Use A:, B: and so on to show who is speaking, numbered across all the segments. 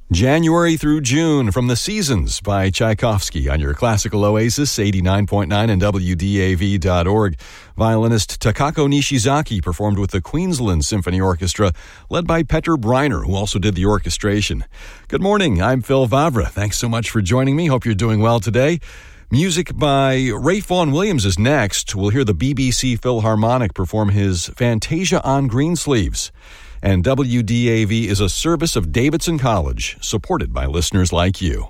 A: January through June from The Seasons by Tchaikovsky on your classical oasis, 89.9 and WDAV.org. Violinist Takako Nishizaki performed with the Queensland Symphony Orchestra, led by Petter Breiner, who also did the orchestration. Good morning, I'm Phil Vavra. Thanks so much for joining me. Hope you're doing well today. Music by Ray Vaughan Williams is next. We'll hear the BBC Philharmonic perform his Fantasia on Greensleeves. And WDAV is a service of Davidson College, supported by listeners like you.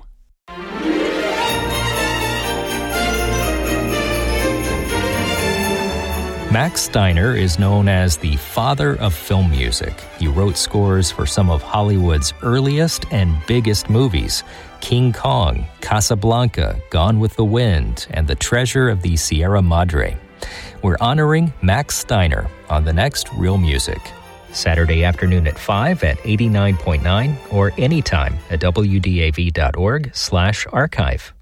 B: Max Steiner is known as the father of film music. He wrote scores for some of Hollywood's earliest and biggest movies: King Kong, Casablanca, Gone with the Wind, and The Treasure of the Sierra Madre. We're honoring Max Steiner on the next Real Music. Saturday afternoon at 5 at 89.9 or anytime at wdav.org/archive.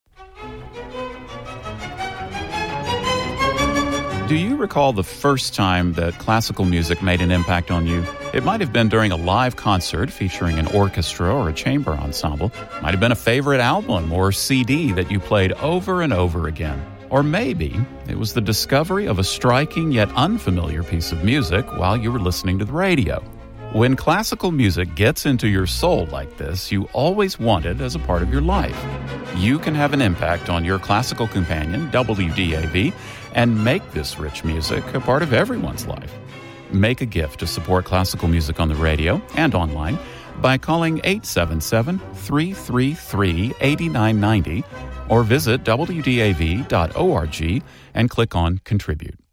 C: Do you recall the first time that classical music made an impact on you? It might have been during a live concert featuring an orchestra or a chamber ensemble. It might have been a favorite album or CD that you played over and over again. Or maybe it was the discovery of a striking yet unfamiliar piece of music while you were listening to the radio. When classical music gets into your soul like this, you always want it as a part of your life. You can have an impact on your classical companion, WDAV, and make this rich music a part of everyone's life. Make a gift to support classical music on the radio and online by calling 877-333-8990 or visit WDAV.org and click on Contribute.